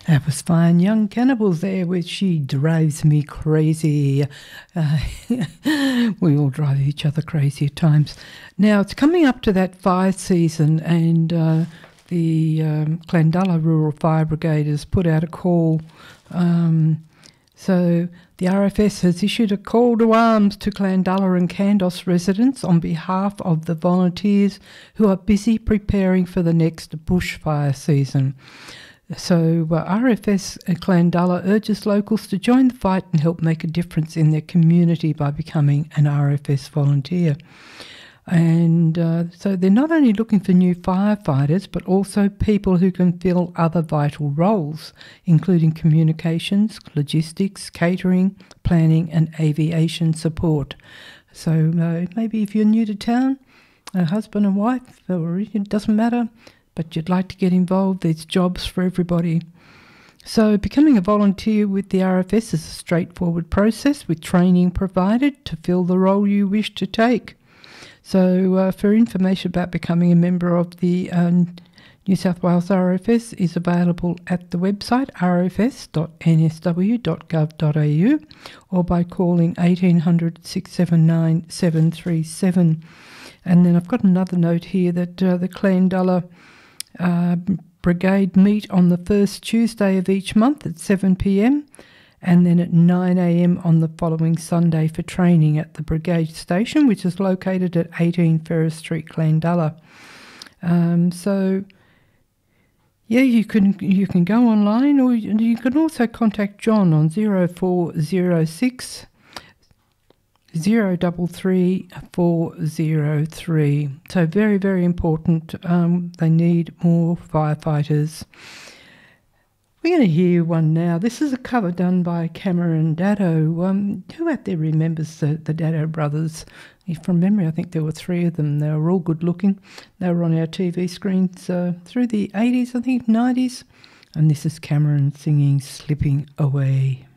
That was fine. Young Cannibals there with She Drives Me Crazy. We all drive each other crazy at times. Now, it's coming up to that fire season, and the Clandala Rural Fire Brigade has put out a call. So the RFS has issued a call to arms to Clandala and Kandos residents on behalf of the volunteers who are busy preparing for the next bushfire season. So RFS Clandala urges locals to join the fight and help make a difference in their community by becoming an RFS volunteer. And so they're not only looking for new firefighters, but also people who can fill other vital roles, including communications, logistics, catering, planning and aviation support. So maybe if you're new to town, a husband and wife, or it doesn't matter, but you'd like to get involved, there's jobs for everybody. So becoming a volunteer with the RFS is a straightforward process with training provided to fill the role you wish to take. So for information about becoming a member of the New South Wales RFS is available at the website rfs.nsw.gov.au or by calling 1800 679 737. And then I've got another note here that the Clandala Brigade meet on the first Tuesday of each month at 7 p.m. and then at 9 a.m. on the following Sunday for training at the Brigade Station, which is located at 18 Ferris Street, Clandala. So, yeah, you can go online, or you can also contact John on 0406 033 403. So very, very important. They need more firefighters. We're going to hear one now. This is a cover done by Cameron Daddo. Who out there remembers the Daddo brothers? From memory, I think there were three of them. They were all good looking. They were on our TV screens through the 80s, I think, 90s. And this is Cameron singing Slipping Away.